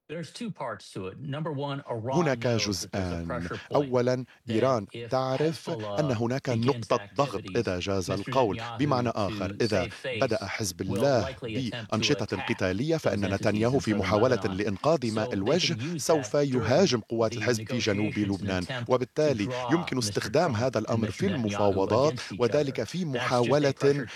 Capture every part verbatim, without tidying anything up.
هناك جزءان. أولا، إيران تعرف أن هناك نقطة ضغط إذا جاز القول. بمعنى آخر، إذا بدأ حزب الله بأنشطة قتالية فإن نتنياهو في محاولة لإنقاذ ماء الوجه سوف يهاجم قوات الحزب في جنوب لبنان، وبالتالي يمكن استخدام هذا الأمر في المفاوضات، وذلك في محاولة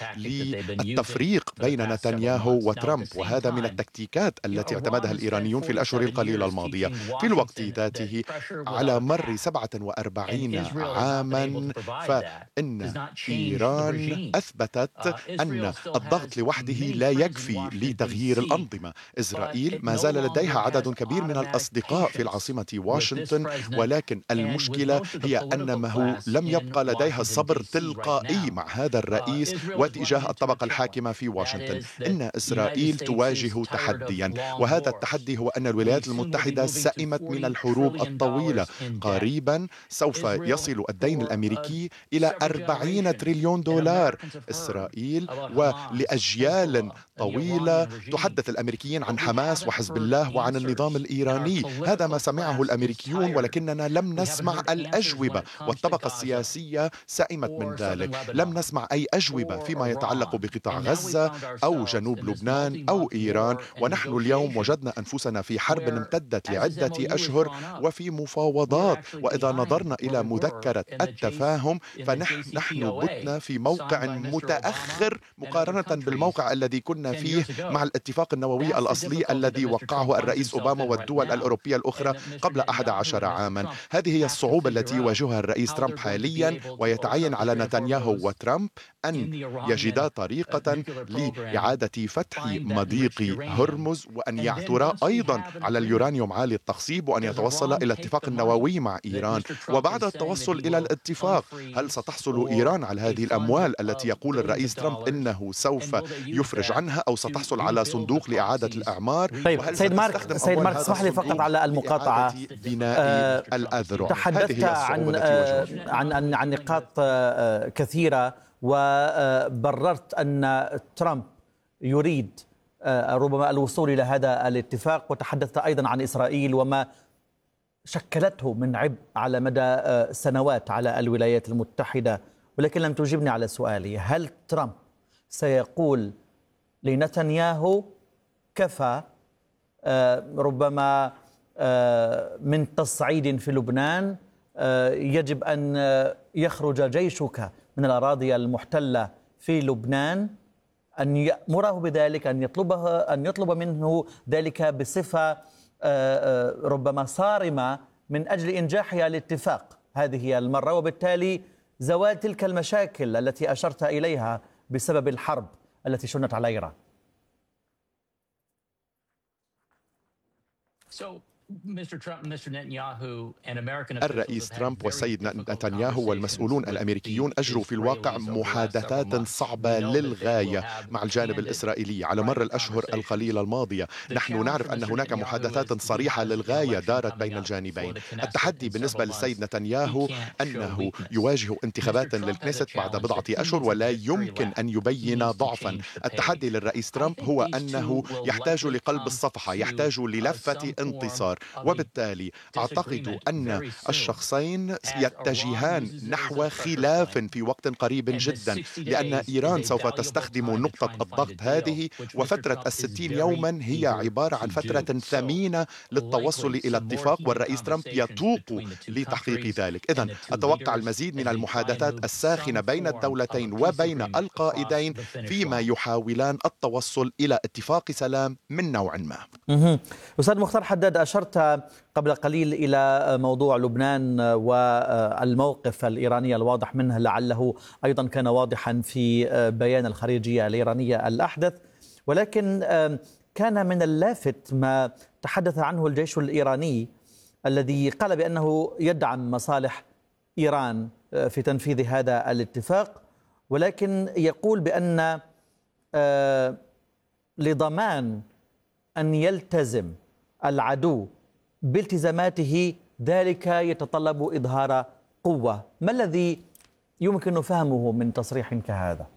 للتفريق بين نتنياهو وترامب. وهذا من التكتيكات التي اعتمدها الإيرانيون في الأشهر القليلة الماضية. في الوقت ذاته، على مر سبعة وأربعين عاما، فإن إيران أثبتت أن الضغط لوحده لا يكفي لتغيير الأنظمة. إسرائيل ما زال لديها عدد كبير من الأصدقاء في العاصمة واشنطن، ولكن المشكلة هي أنه لم يبقى لديها صبر تلقائي مع هذا الرئيس وتجاه الطبقة الحاكمة في واشنطن. إن إسرائيل تواجه تحديا، وهذا التحدي هو أن الولايات المتحدة سئمت من الحروب الطويلة. قريبا سوف يصل الدين الأمريكي إلى أربعين تريليون دولار. إسرائيل ولأجيال طويلة تحدث الأمريكيين عن حماس وحزب الله وعن النظام الإيراني. هذا ما سمعه الأمريكيون، ولكننا لم نسمع الأجوبة، والطبقة السياسية سئمت من ذلك. لم نسمع أي أجوبة فيما يتعلق بقطاع غزة أو جنوب لبنان أو إيران، ونحن اليوم وجدنا أنفسنا في حرب امتدت لعدة أشهر وفي مفاوضات. وإذا نظرنا إلى مذكرة التفاهم فنحن بتنا في موقع متأخر مقارنة بالموقع الذي كنا فيه مع الاتفاق النووي الأصلي الذي وقعه الرئيس أوباما والدول الأوروبية الأخرى قبل أحد عشر عاما. هذه هي الصعوبة التي يواجهها الرئيس ترامب حاليا، ويتعين على نتنياهو وترامب أن يجدا طريقة لإعادة فتح مضيق هرمز، وأن يعثرا أيضا على اليورانيوم عالي التخصيب، وأن يتوصل إلى اتفاق نووي مع إيران. وبعد التوصل إلى الاتفاق، هل ستحصل إيران على هذه الأموال التي يقول الرئيس ترامب إنه سوف يفرج عنها، أو ستحصل على صندوق لإعادة الأعمار؟ طيب سيد مارك سيد مارك اسمح لي فقط على المقاطعة. بناء آه الأذرع. تحدثت عن آه عن عن عن نقاط آه كثيرة، وبررت أن ترامب يريد ربما الوصول إلى هذا الاتفاق، وتحدثت أيضا عن إسرائيل وما شكلته من عبء على مدى سنوات على الولايات المتحدة، ولكن لم تجبني على سؤالي. هل ترامب سيقول لنتنياهو كفى ربما من تصعيد في لبنان، يجب أن يخرج جيشك من الأراضي المحتلة في لبنان، أن يأمره بذلك، أن يطلبه أن يطلب منه ذلك بصفة ربما صارمة من أجل إنجاح الاتفاق هذه المرة، وبالتالي زوال تلك المشاكل التي أشرت إليها بسبب الحرب التي شنت على إيران؟ الرئيس ترامب والسيد نتنياهو والمسؤولون الأمريكيون أجروا في الواقع محادثات صعبة للغاية مع الجانب الإسرائيلي على مر الأشهر القليلة الماضية. نحن نعرف أن هناك محادثات صريحة للغاية دارت بين الجانبين. التحدي بالنسبة للسيد نتنياهو أنه يواجه انتخابات للكنيست بعد بضعة أشهر ولا يمكن أن يبين ضعفا. التحدي للرئيس ترامب هو أنه يحتاج لقلب الصفحة، يحتاج للفة انتصار، وبالتالي أعتقد أن الشخصين يتجهان نحو خلاف في وقت قريب جدا، لأن إيران سوف تستخدم نقطة الضغط هذه، وفترة الستين يوما هي عبارة عن فترة ثمينة للتوصل إلى اتفاق، والرئيس ترامب يتوق لتحقيق ذلك. إذن أتوقع المزيد من المحادثات الساخنة بين الدولتين وبين القائدين فيما يحاولان التوصل إلى اتفاق سلام من نوع ما. أستاذ مختار حداد، أشرت قبل قليل إلى موضوع لبنان والموقف الإيراني الواضح منه، لعله أيضا كان واضحا في بيان الخارجية الإيرانية الأحدث، ولكن كان من اللافت ما تحدث عنه الجيش الإيراني الذي قال بأنه يدعم مصالح إيران في تنفيذ هذا الاتفاق، ولكن يقول بأن لضمان أن يلتزم العدو بالتزاماته ذلك يتطلب إظهار قوة. ما الذي يمكن فهمه من تصريح كهذا؟